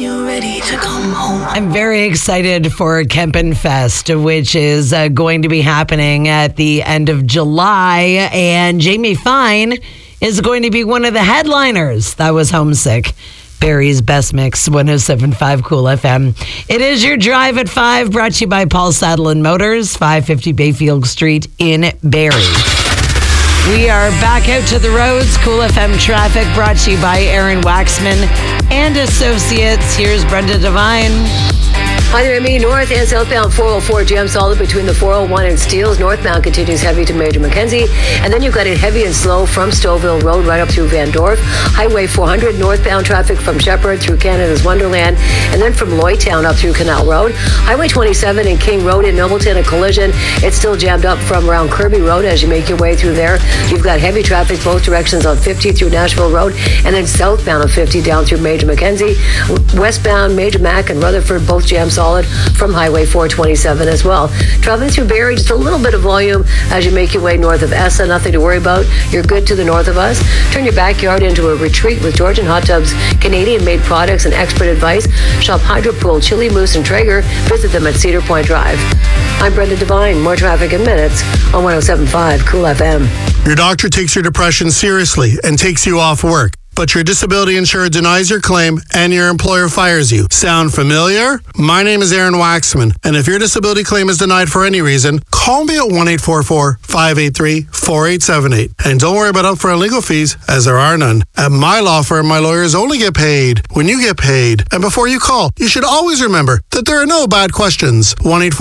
you're ready to come home. I'm very excited for Kempen Fest, which is going to be happening at the end of July. And Jamie Fine is going to be one of the headliners. That was Homesick. Barry's Best Mix, 107.5 Cool FM. It is your Drive at 5, brought to you by Paul Saddle & Motors, 550 Bayfield Street in Barrie. We are back out to the roads. Cool FM traffic brought to you by Aaron Waxman and Associates. Here's Brenda Devine. Hi there, Amy. North and southbound 404 jam solid between the 401 and Steeles. Northbound continues heavy to Major Mackenzie. And then you've got it heavy and slow from Stouffville Road right up through Van Dorp. Highway 400 northbound traffic from Shepherd through Canada's Wonderland. And then from Lloydtown up through Canal Road. Highway 27 and King Road in Nobleton, a collision. It's still jammed up from around Kirby Road as you make your way through there. You've got heavy traffic both directions on 50 through Nashville Road. And then southbound on 50 down through Major Mackenzie. Westbound Major Mac and Rutherford both jam solid from Highway 427 as well. Traveling through Barrie, just a little bit of volume as you make your way north of Essa. Nothing to worry about. You're good to the north of us. Turn your backyard into a retreat with Georgian Hot Tubs, Canadian-made products and expert advice. Shop Hydropool, Chili Moose, and Traeger. Visit them at Cedar Point Drive. I'm Brenda Devine. More traffic in minutes on 107.5 Cool FM. Your doctor takes your depression seriously and takes you off work, but your disability insurer denies your claim and your employer fires you. Sound familiar? My name is Aaron Waxman, and if your disability claim is denied for any reason, call me at 1-844-583-4878. And don't worry about upfront legal fees, as there are none. At my law firm, my lawyers only get paid when you get paid. And before you call, you should always remember that there are no bad questions.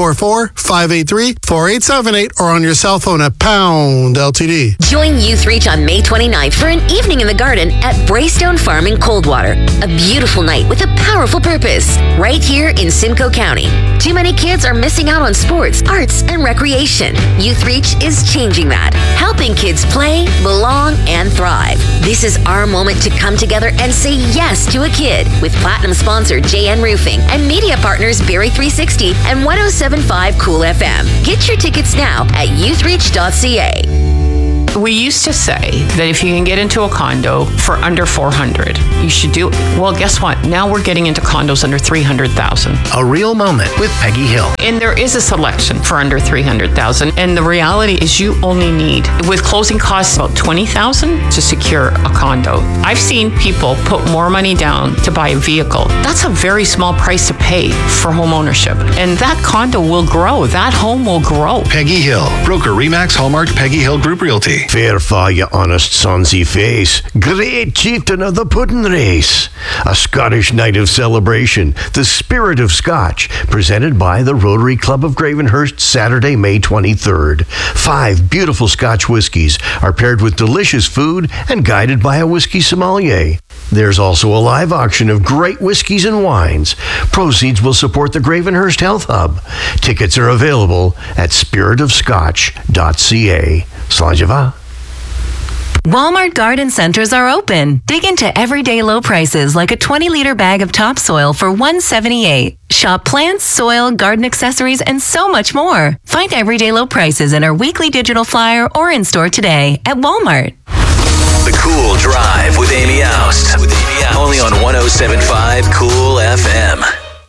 1-844-583-4878 or on your cell phone at pound LTD. Join Youth Reach on May 29th for an evening in the garden at Braystone Farm in Coldwater. A beautiful night with a powerful purpose, right here in Simcoe County. Too many kids are missing out on sports, arts, and recreation. Youth Reach is changing that, helping kids play, belong, and thrive. This is our moment to come together and say yes to a kid with platinum sponsor JN Roofing and media partners Barrie 360 and 107.5 Cool FM. Get your tickets now at youthreach.ca. We used to say that if you can get into a condo for under $400, you should do it. Well, guess what? Now we're getting into condos under $300,000. A real moment with Peggy Hill. And there is a selection for under $300,000. And the reality is you only need, with closing costs, about $20,000 to secure a condo. I've seen people put more money down to buy a vehicle. That's a very small price to pay for home ownership. And that condo will grow. That home will grow. Peggy Hill, broker Remax Hallmark Peggy Hill Group Realty. Fair fa, you honest sonsy face. Great chieftain of the pudding race. A Scottish night of celebration. The Spirit of Scotch. Presented by the Rotary Club of Gravenhurst, Saturday, May 23rd. 5 beautiful Scotch whiskies are paired with delicious food and guided by a whiskey sommelier. There's also a live auction of great whiskeys and wines. Proceeds will support the Gravenhurst Health Hub. Tickets are available at spiritofscotch.ca. Slajava. Walmart garden centers are open. Dig into everyday low prices like a 20-liter bag of topsoil for $178. Shop plants, soil, garden accessories, and so much more. Find everyday low prices in our weekly digital flyer or in store today at Walmart. The Cool Drive with Amy Oust. Only on 107.5 Cool FM.